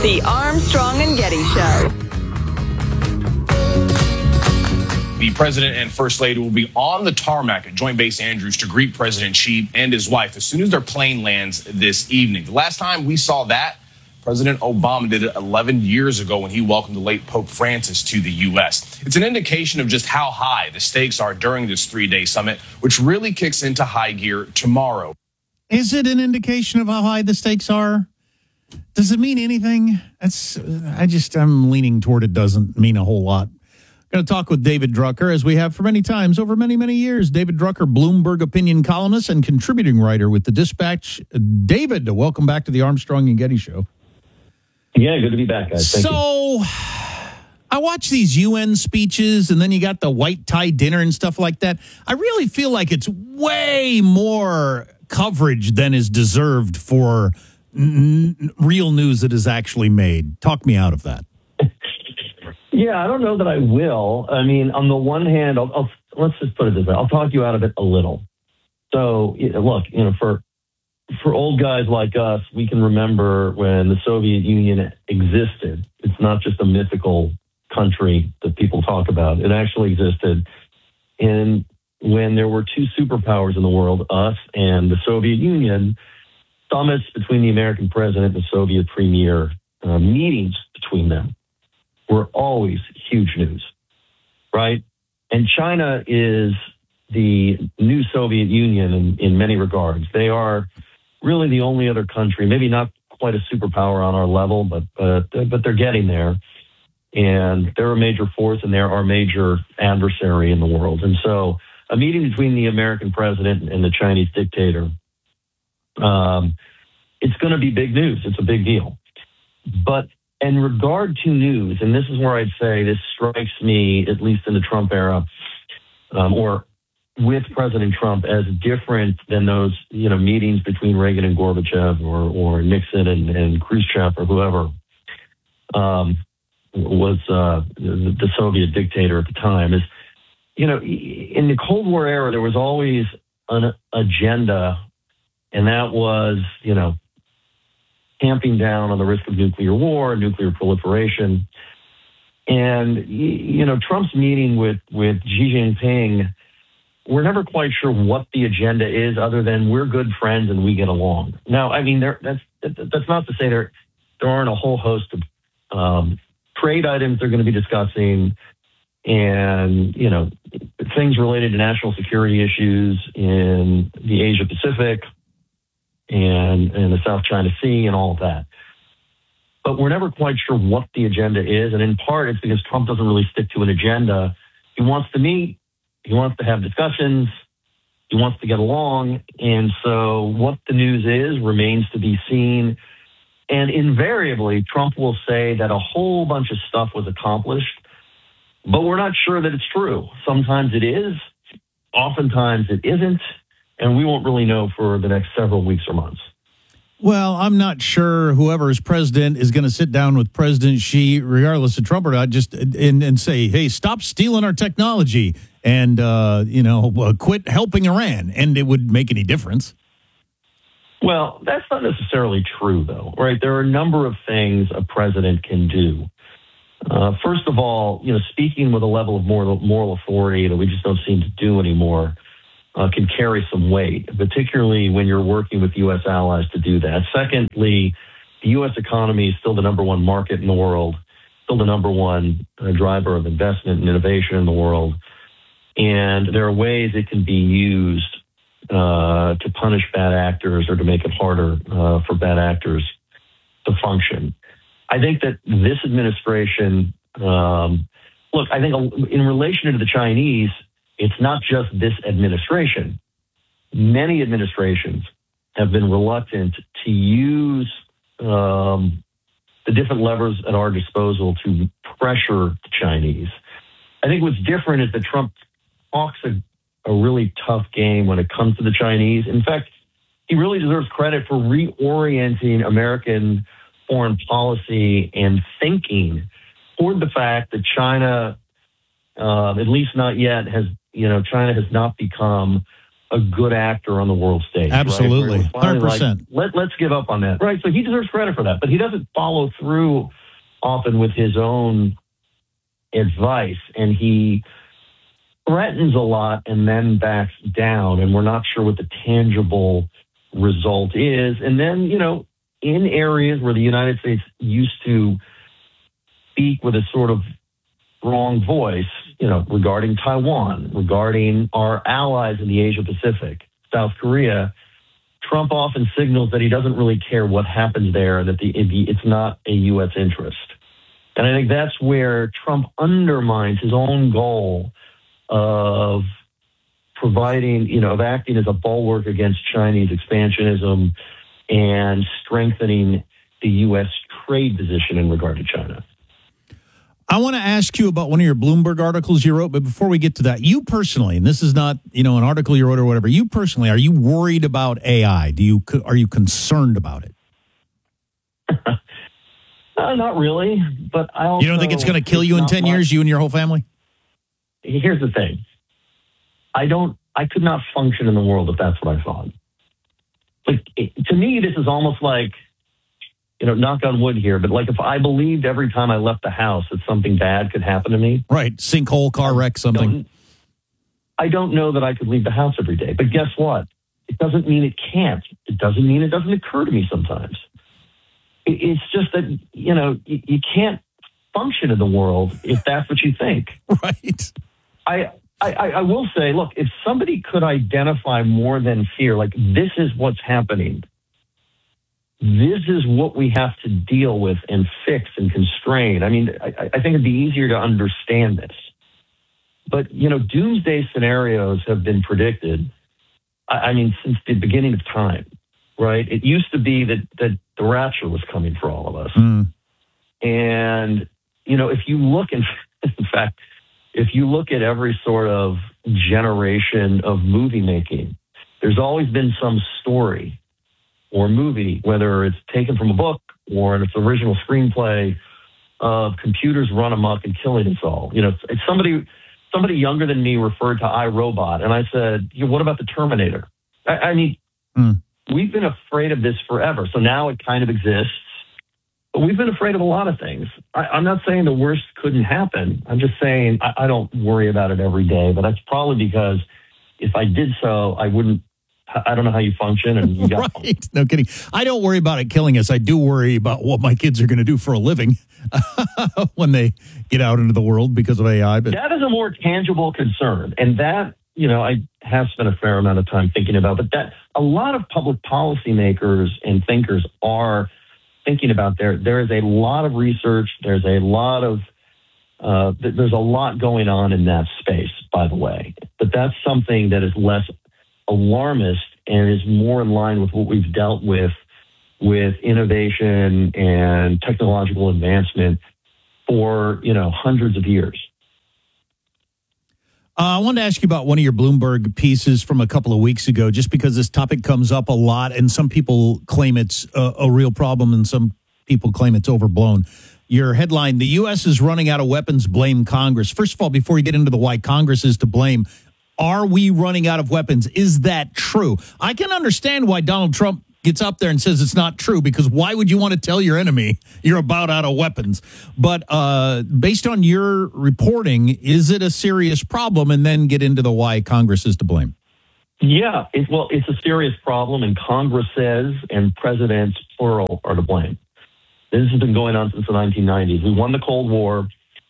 The Armstrong and Getty Show. The president and first lady will be on the tarmac at Joint Base Andrews to greet President Xi and his wife as soon as their plane lands this evening. The last time we saw that, President Obama did it 11 years ago when he welcomed the late Pope Francis to the U.S. It's an indication of just how high the stakes are during this three-day summit, which really kicks into high gear tomorrow. Is it an indication of how high the stakes are? Does it mean anything? I'm leaning toward it doesn't mean a whole lot. Going to talk with David Drucker, as we have for many times over many, many years. David Drucker, Bloomberg opinion columnist and contributing writer with the Dispatch. David, welcome back to the Armstrong and Getty Show. Yeah, good to be back, guys. Thank you. I watch these UN speeches, and then you got the white tie dinner and stuff like that. I really feel like it's way more coverage than is deserved for real news that is actually made. Talk me out of that. Yeah, I don't know that I will. I mean, on the one hand, let's just put it this way. I'll talk you out of it a little. So, look, for old guys like us, we can remember when the Soviet Union existed. It's not just a mythical country that people talk about. It actually existed. And when there were two superpowers in the world, us and the Soviet Union, summits between the American president and the Soviet premier, meetings between them, were always huge news, right? And China is the new Soviet Union in many regards. They are really the only other country, maybe not quite a superpower on our level, but they're getting there. And they're a major force, and they're our major adversary in the world. And so a meeting between the American president and the Chinese dictator, it's going to be big news. It's a big deal. But in regard to news, and this is where I'd say this strikes me, at least in the Trump era, or with President Trump, as different than those meetings between Reagan and Gorbachev or Nixon and Khrushchev or whoever was the Soviet dictator at the time, is, in the Cold War era, there was always an agenda, and that was, tamping down on the risk of nuclear war, nuclear proliferation. And, Trump's meeting with Xi Jinping, we're never quite sure what the agenda is other than we're good friends and we get along. Now, I mean, that's not to say there aren't a whole host of trade items they're going to be discussing and, things related to national security issues in the Asia Pacific and the South China Sea and all of that. But we're never quite sure what the agenda is. And in part, it's because Trump doesn't really stick to an agenda. He wants to meet. He wants to have discussions. He wants to get along. And so what the news is remains to be seen. And invariably, Trump will say that a whole bunch of stuff was accomplished, but we're not sure that it's true. Sometimes it is. Oftentimes it isn't. And we won't really know for the next several weeks or months. Well, I'm not sure whoever is president is going to sit down with President Xi, regardless of Trump or not, just and say, hey, stop stealing our technology and, quit helping Iran. And it would make any difference. Well, that's not necessarily true, though, right? There are a number of things a president can do. First of all, speaking with a level of moral authority that we just don't seem to do anymore, can carry some weight, particularly when you're working with U.S. allies to do that. Secondly, the U.S. economy is still the number one market in the world, still the number one driver of investment and innovation in the world. And there are ways it can be used to punish bad actors or to make it harder for bad actors to function. I think that this administration, I think in relation to the Chinese, it's not just this administration. Many administrations have been reluctant to use the different levers at our disposal to pressure the Chinese. I think what's different is that Trump talks a really tough game when it comes to the Chinese. In fact, he really deserves credit for reorienting American foreign policy and thinking toward the fact that China, at least not yet, China has not become a a good actor on the world stage. Absolutely. Right? 100%. Let's give up on that. Right. So he deserves credit for that, but he doesn't follow through often with his own advice, and he threatens a lot and then backs down, and we're not sure what the tangible result is. And then, in areas where the United States used to speak with a sort of strong voice, regarding Taiwan, regarding our allies in the Asia Pacific, South Korea, Trump often signals that he doesn't really care what happens there, that it's not a U.S. interest. And I think that's where Trump undermines his own goal of providing, of acting as a bulwark against Chinese expansionism and strengthening the U.S. trade position in regard to China. I want to ask you about one of your Bloomberg articles you wrote, but before we get to that, you personally, and this is not, an article you wrote or whatever, you personally, are you worried about AI? Are you concerned about it? Not really, but I also... You don't think it's going to kill you in 10 years, you and your whole family? Here's the thing. I could not function in the world if that's what I thought. To me, this is almost like, knock on wood here, but like if I believed every time I left the house that something bad could happen to me. Right. Sinkhole, car wreck, something. I don't know that I could leave the house every day. But guess what? It doesn't mean it can't. It doesn't mean it doesn't occur to me sometimes. It's just that, you can't function in the world if that's what you think. Right. I will say, look, if somebody could identify more than fear, like this is what's happening, this is what we have to deal with and fix and constrain. I mean, I think it'd be easier to understand this. But, doomsday scenarios have been predicted, since the beginning of time, right? It used to be that the rapture was coming for all of us. Mm. And, if you look, in fact, if you look at every sort of generation of movie making, there's always been some story or movie, whether it's taken from a book or it's original screenplay of computers run amok and killing us all. It's somebody younger than me referred to iRobot, and I said, what about the Terminator? We've been afraid of this forever, so now it kind of exists. But we've been afraid of a lot of things. I'm not saying the worst couldn't happen. I'm just saying I don't worry about it every day, but that's probably because if I did so, I don't know how you function, and you got right. No kidding. I don't worry about it killing us. I do worry about what my kids are going to do for a living when they get out into the world because of AI. But that is a more tangible concern, and that I have spent a fair amount of time thinking about. But that a lot of public policymakers and thinkers are thinking about. There is a lot of research. There's a lot going on in that space, by the way. But that's something that is less alarmist and is more in line with what we've dealt with innovation and technological advancement for hundreds of years. I wanted to ask you about one of your Bloomberg pieces from a couple of weeks ago, just because this topic comes up a lot, and some people claim it's a real problem and some people claim it's overblown. Your headline, the U.S. is running out of weapons, blame Congress. First of all, before you get into why Congress is to blame, are we running out of weapons? Is that true? I can understand why Donald Trump gets up there and says it's not true, because why would you want to tell your enemy you're about out of weapons? But based on your reporting, is it a serious problem? And then get into why Congress is to blame. Yeah, it's a serious problem, and Congress says, and presidents, plural, are to blame. This has been going on since the 1990s. We won the Cold War.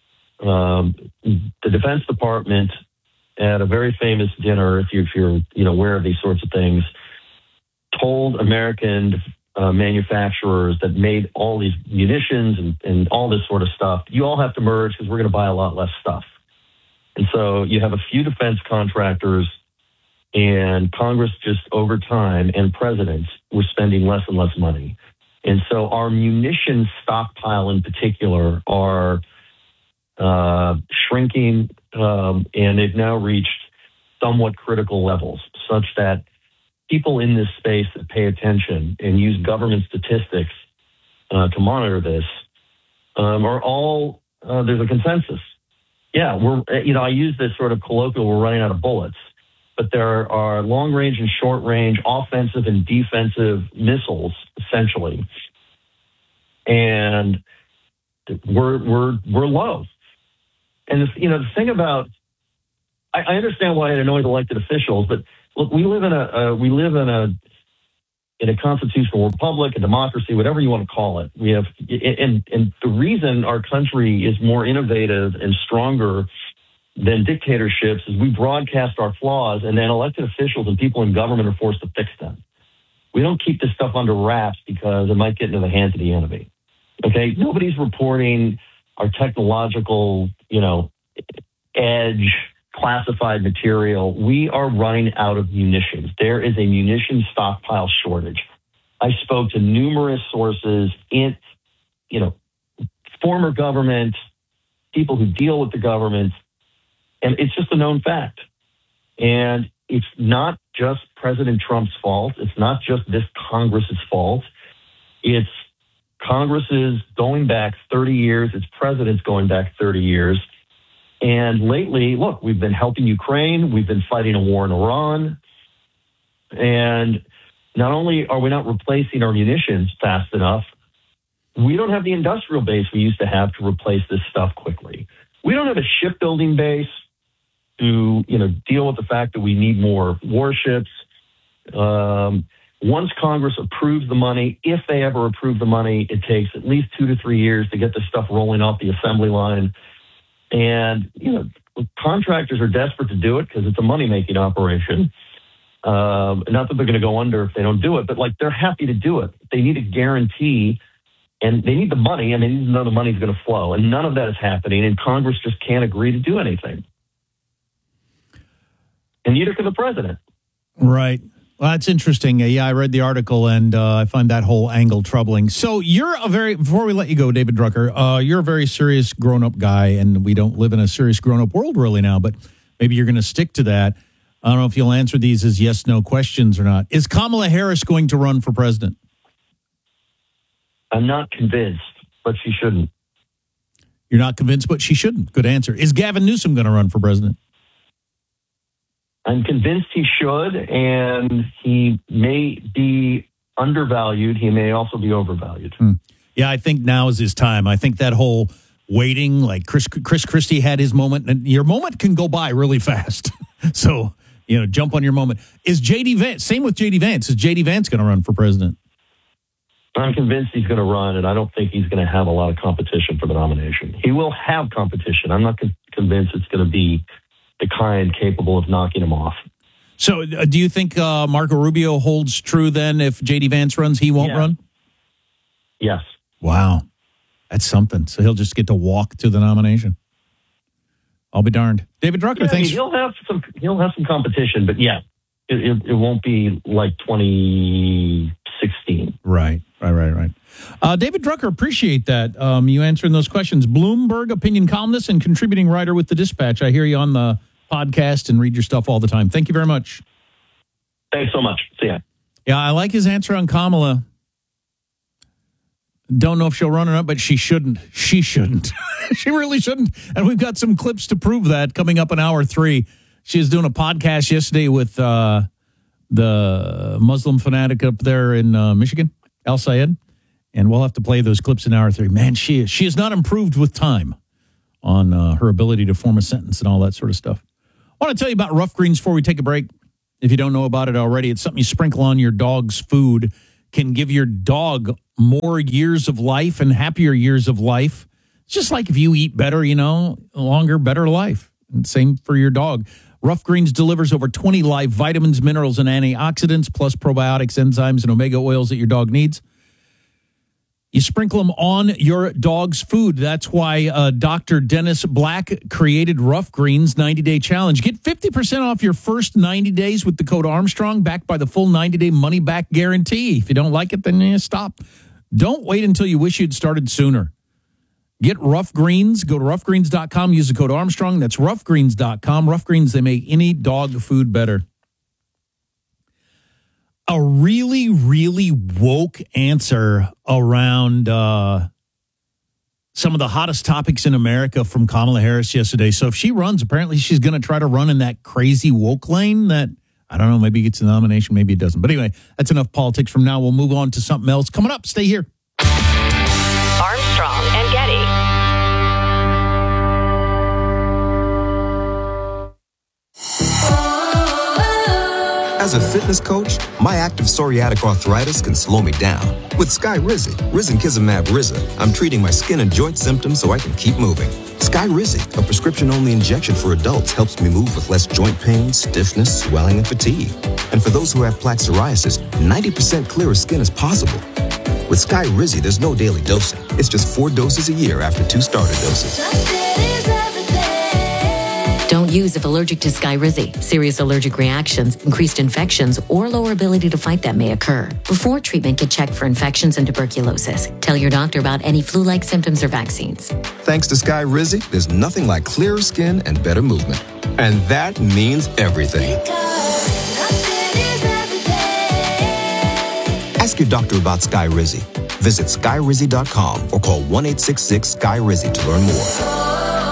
The Defense Department, at a very famous dinner, if you're aware of these sorts of things, told American manufacturers that made all these munitions and all this sort of stuff, you all have to merge because we're going to buy a lot less stuff. And so you have a few defense contractors, and Congress just over time and presidents were spending less and less money. And so our munition stockpile in particular are shrinking, and they've now reached somewhat critical levels, such that people in this space that pay attention and use government statistics to monitor this are all, there's a consensus. Yeah, I use this sort of colloquial, we're running out of bullets. but there are long range and short range, offensive and defensive missiles, essentially. And we're low. And the thing about, I understand why it annoys elected officials, but look, we live in a constitutional republic, a democracy, whatever you want to call it. We have, and the reason our country is more innovative and stronger than dictatorships is we broadcast our flaws, and then elected officials and people in government are forced to fix them. We don't keep this stuff under wraps because it might get into the hands of the enemy. Okay, nobody's reporting our technological, edge, classified material. We are running out of munitions. There is a munitions stockpile shortage. I spoke to numerous sources in, former government, people who deal with the government, and it's just a known fact. And it's not just President Trump's fault. It's not just this Congress's fault. It's Congress's going back 30 years. It's presidents going back 30 years. And lately, look, we've been helping Ukraine. We've been fighting a war in Iran. And not only are we not replacing our munitions fast enough, we don't have the industrial base we used to have to replace this stuff quickly. We don't have a shipbuilding base to, deal with the fact that we need more warships. Once Congress approves the money, if they ever approve the money, it takes at least 2 to 3 years to get this stuff rolling off the assembly line. And, contractors are desperate to do it because it's a money-making operation. Not that they're going to go under if they don't do it, but they're happy to do it. They need a guarantee, and they need the money, and they need to know the money's going to flow. And none of that is happening, and Congress just can't agree to do anything. And neither can the president. Right. Well, that's interesting. I read the article, and I find that whole angle troubling. So before we let you go, David Drucker, you're a very serious grown-up guy, and we don't live in a serious grown-up world really now, but maybe you're going to stick to that. I don't know if you'll answer these as yes-no questions or not. Is Kamala Harris going to run for president? I'm not convinced, but she shouldn't. You're not convinced, but she shouldn't. Good answer. Is Gavin Newsom going to run for president? I'm convinced he should, and he may be undervalued. He may also be overvalued. Yeah, I think now is his time. I think that whole waiting, like Chris Christie had his moment, and your moment can go by really fast. So, jump on your moment. Is J.D. Vance, same with J.D. Vance, is J.D. Vance going to run for president? I'm convinced he's going to run, and I don't think he's going to have a lot of competition for the nomination. He will have competition. I'm not convinced it's going to be the kind capable of knocking him off. So do you think Marco Rubio holds true then? If J.D. Vance runs, he won't run? Yes. Wow. That's something. So he'll just get to walk to the nomination. I'll be darned. David Drucker, thanks. He'll have some competition, but it won't be like 2016. Right. David Drucker, appreciate that. You answering those questions. Bloomberg opinion columnist and contributing writer with the Dispatch. I hear you on the podcast and read your stuff all the time. Thank you very much. Thanks so much. See ya. Yeah, I like his answer on Kamala. Don't know if she'll run or not, but she shouldn't. She shouldn't. She really shouldn't. And we've got some clips to prove that coming up in hour 3. She was doing a podcast yesterday with the Muslim fanatic up there in Michigan, Al Sayed. And we'll have to play those clips in hour 3. Man, she has not improved with time on her ability to form a sentence and all that sort of stuff. I want to tell you about Rough Greens before we take a break. If you don't know about it already, it's something you sprinkle on your dog's food. Can give your dog more years of life and happier years of life. It's just like if you eat better, longer, better life. And same for your dog. Rough Greens delivers over 20 live vitamins, minerals, and antioxidants, plus probiotics, enzymes, and omega oils that your dog needs. You sprinkle them on your dog's food. That's why Dr. Dennis Black created Rough Greens 90-Day Challenge. Get 50% off your first 90 days with the code Armstrong, backed by the full 90-day money-back guarantee. If you don't like it, then stop. Don't wait until you wish you'd started sooner. Get Rough Greens. Go to roughgreens.com. Use the code Armstrong. That's roughgreens.com. Rough Greens, they make any dog food better. A really, really woke answer around some of the hottest topics in America from Kamala Harris yesterday. So if she runs, apparently she's going to try to run in that crazy woke lane that, I don't know, maybe gets the nomination, maybe it doesn't. But anyway, that's enough politics from now. We'll move on to something else. Coming up, stay here. Armstrong and Getty. As a fitness coach, my active psoriatic arthritis can slow me down. With Skyrizi, Risankizumab Riza, I'm treating my skin and joint symptoms so I can keep moving. Skyrizi, a prescription-only injection for adults, helps me move with less joint pain, stiffness, swelling, and fatigue. And for those who have plaque psoriasis, 90% clearer skin is possible. With Skyrizi, there's no daily dosing. It's just 4 doses a year after 2 starter doses. Don't use if allergic to Skyrizi. Serious allergic reactions, increased infections, or lower ability to fight them may occur. Before treatment, get checked for infections and tuberculosis. Tell your doctor about any flu-like symptoms or vaccines. Thanks to Skyrizi, there's nothing like clearer skin and better movement. And that means everything. Ask your doctor about Skyrizi. Visit Skyrizi.com or call 1-866-SKY-RIZI to learn more.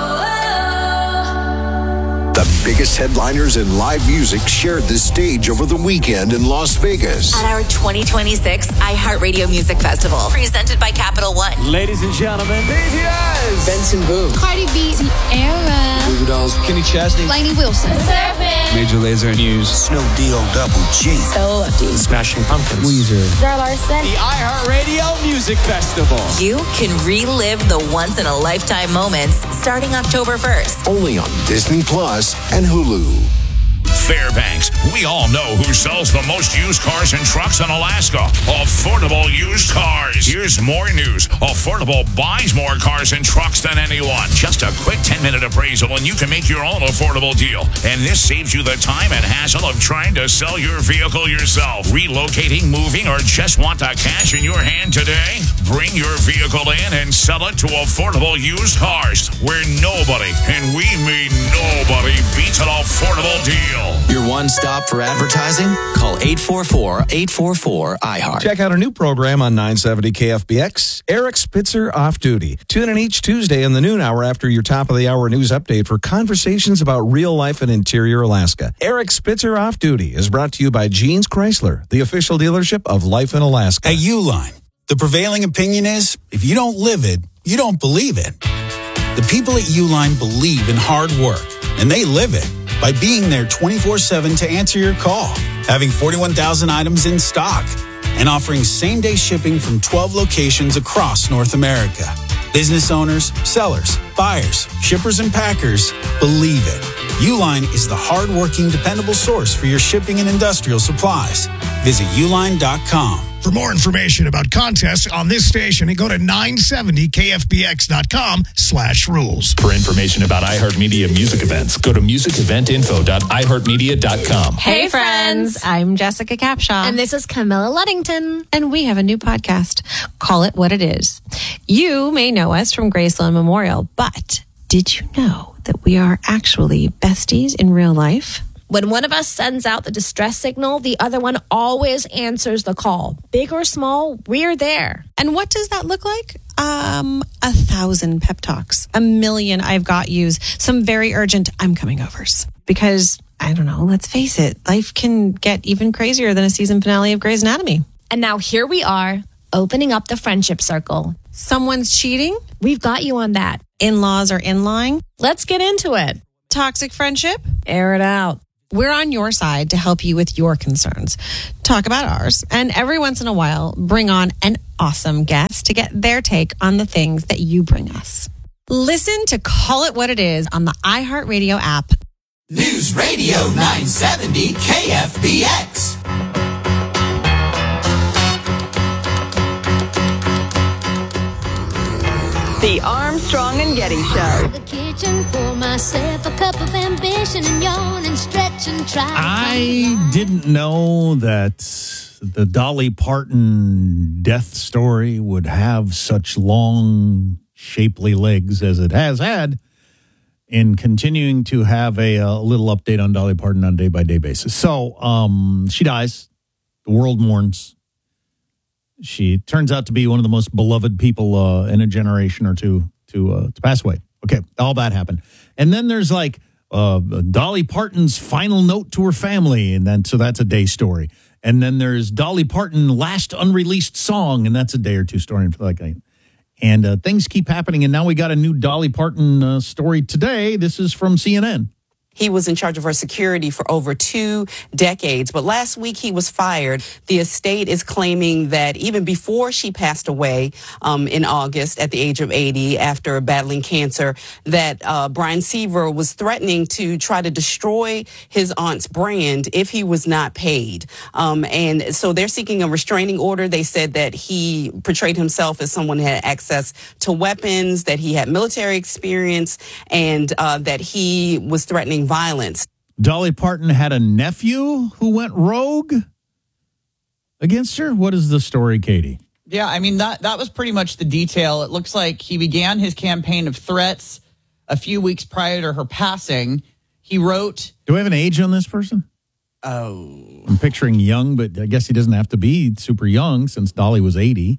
The biggest headliners in live music shared the stage over the weekend in Las Vegas. At our 2026 iHeartRadio Music Festival, presented by Capital One. Ladies and gentlemen, BTS, Benson Boone, Cardi B, Tierra, Goo Goo Dolls, Kenny Chesney, Lainey Wilson, Major Lazer News, Snoop D-O-Double G, So Lucky, Smashing Pumpkins, Weezer, Zara Larson. The iHeartRadio Music Festival. You can relive the once-in-a-lifetime moments starting October 1st. only on Disney Plus and Hulu. Fairbanks, we all know who sells the most used cars and trucks in Alaska. Affordable Used Cars. Here's more news. Affordable buys more cars and trucks than anyone. Just a quick 10-minute appraisal and you can make your own affordable deal. And this saves you the time and hassle of trying to sell your vehicle yourself. Relocating, moving, or just want the cash in your hand today? Bring your vehicle in and sell it to Affordable Used Cars, where nobody, and we mean nobody, beats an affordable deal. Your one stop for advertising? Call 844-844-iHeart. Check out our new program on 970 KFBX, Eric Spitzer Off Duty. Tune in each Tuesday in the noon hour after your top of the hour news update for conversations about real life in interior Alaska. Eric Spitzer Off Duty is brought to you by Jeans Chrysler, the official dealership of Life in Alaska. At Uline, the prevailing opinion is if you don't live it, you don't believe it. The people at Uline believe in hard work, and they live it by being there 24/7 to answer your call, having 41,000 items in stock, and offering same-day shipping from 12 locations across North America. Business owners, sellers, buyers, shippers, and packers believe it. Uline is the hard-working, dependable source for your shipping and industrial supplies. Visit uline.com. For more information about contests on this station, go to 970kfbx.com/rules. For information about iHeartMedia music events, go to musiceventinfo.iheartmedia.com. Hey friends, I'm Jessica Capshaw. And this is Camilla Luddington. And we have a new podcast. Call It What It Is. You may know us from Graceland Memorial, but did you know that we are actually besties in real life? When one of us sends out the distress signal, the other one always answers the call. Big or small, we're there. And what does that look like? 1,000 pep talks, 1,000,000 I've got yous, some very urgent I'm coming overs. Because, I don't know, let's face it, life can get even crazier than a season finale of Grey's Anatomy. And now here we are, opening up the friendship circle. Someone's cheating? We've got you on that. In-laws are in-lying? Let's get into it. Toxic friendship? Air it out. We're on your side to help you with your concerns. Talk about ours. And every once in a while, bring on an awesome guest to get their take on the things that you bring us. Listen to Call It What It Is on the iHeartRadio app. News Radio 970 KFBX. The Armstrong and Getty Show. The kitchen, pour myself a cup of ambition and yawn and stretch and try. I didn't know that the Dolly Parton death story would have such long, shapely legs as it has had, and continuing to have a little update on Dolly Parton on a day-by-day basis. So she dies. The world mourns. She turns out to be one of the most beloved people in a generation or two to pass away. Okay, all that happened. And then there's like Dolly Parton's final note to her family, and then so that's a day story. And then there's Dolly Parton last unreleased song, and that's a day or two story. And things keep happening, and now we got a new Dolly Parton story today. This is from CNN. He was in charge of her security for over 2 decades, but last week he was fired. The estate is claiming that even before she passed away in August at the age of 80 after battling cancer, that Brian Seaver was threatening to try to destroy his aunt's brand if he was not paid. And so they're seeking a restraining order. They said that he portrayed himself as someone who had access to weapons, that he had military experience, and that he was threatening violence. Dolly Parton had a nephew who went rogue against her. What is the story, Katie? Yeah, I mean, that was pretty much the detail. It looks like he began his campaign of threats a few weeks prior to her passing. He wrote... Do we have an age on this person? Oh. I'm picturing young, but I guess he doesn't have to be super young since Dolly was 80.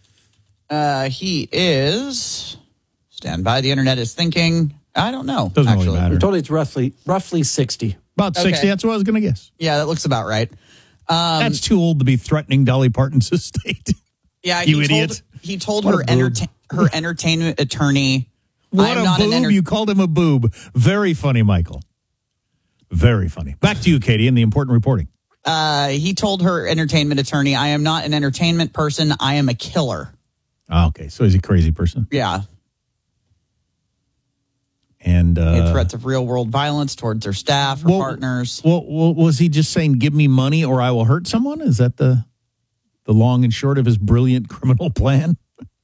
He is... Stand by, the internet is thinking... I don't know. Doesn't really matter. I'm told it's roughly 60. About 60, that's what I was going to guess. Yeah, that looks about right. That's too old to be threatening Dolly Parton's estate. Yeah, you idiot. He told her entertainment attorney. What a boob. You called him a boob. Very funny, Michael. Very funny. Back to you, Katie, in the important reporting. He told her entertainment attorney, I am not an entertainment person. I am a killer. Oh, okay, so he's a crazy person. Yeah. And threats of real-world violence towards their staff or partners. Well, was he just saying, give me money or I will hurt someone? Is that the long and short of his brilliant criminal plan?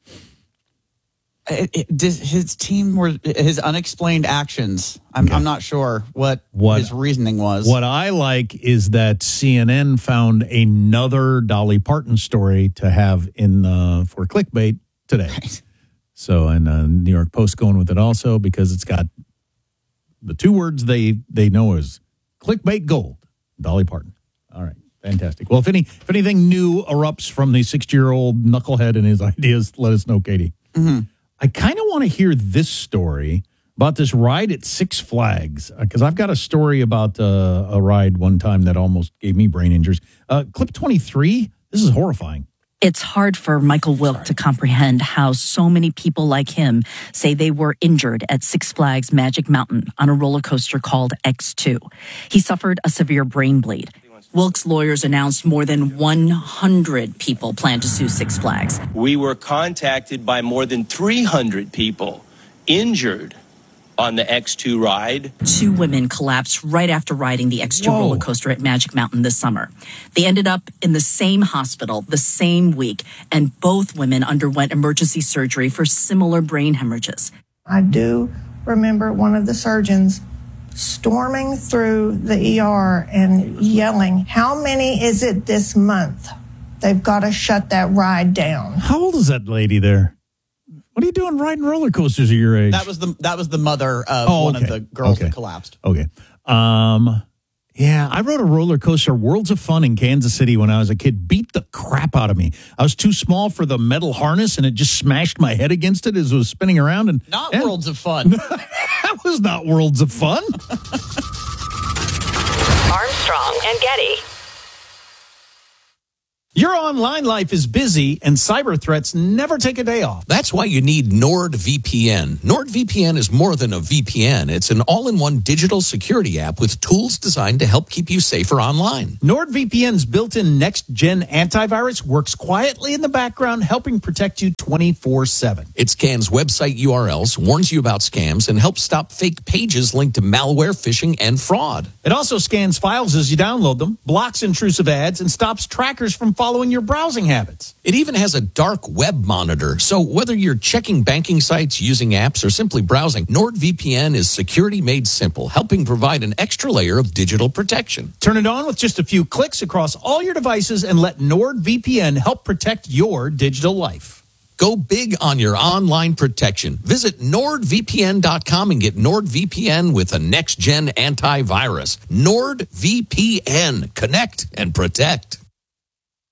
His team were his unexplained actions. I'm not sure what his reasoning was. What I like is that CNN found another Dolly Parton story to have in for clickbait today. Right. So, and New York Post going with it also because it's got the two words they know as clickbait gold. Dolly Parton. All right, fantastic. Well, if anything new erupts from the 60-year-old knucklehead and his ideas, let us know, Katie. Mm-hmm. I kind of want to hear this story about this ride at Six Flags because I've got a story about a ride one time that almost gave me brain injuries. Clip 23. This is horrifying. It's hard for Michael Wilk to comprehend how so many people like him say they were injured at Six Flags Magic Mountain on a roller coaster called X2. He suffered a severe brain bleed. Wilk's lawyers announced more than 100 people plan to sue Six Flags. We were contacted by more than 300 people injured on the X2 ride. 2 women collapsed right after riding the X2 roller coaster at Magic Mountain this summer. They ended up in the same hospital the same week, and both women underwent emergency surgery for similar brain hemorrhages. I do remember one of the surgeons storming through the ER and yelling, "How many is it this month? They've got to shut that ride down." How old is that lady there? What are you doing riding roller coasters at your age? That was the mother of one of the girls that collapsed. Okay. Yeah, I rode a roller coaster, Worlds of Fun in Kansas City when I was a kid. Beat the crap out of me. I was too small for the metal harness, and it just smashed my head against it as it was spinning around. And Worlds of Fun. That was not Worlds of Fun. Armstrong and Getty. Your online life is busy, and cyber threats never take a day off. That's why you need NordVPN. NordVPN is more than a VPN. It's an all-in-one digital security app with tools designed to help keep you safer online. NordVPN's built-in next-gen antivirus works quietly in the background, helping protect you 24/7. It scans website URLs, warns you about scams, and helps stop fake pages linked to malware, phishing, and fraud. It also scans files as you download them, blocks intrusive ads, and stops trackers from following your browsing habits. It even has a dark web monitor, so whether you're checking banking sites, using apps, or simply browsing, NordVPN is security made simple, helping provide an extra layer of digital protection. Turn it on with just a few clicks across all your devices and let NordVPN help protect your digital life. Go big on your online protection. Visit NordVPN.com and get NordVPN with a next-gen antivirus. NordVPN. Connect and protect.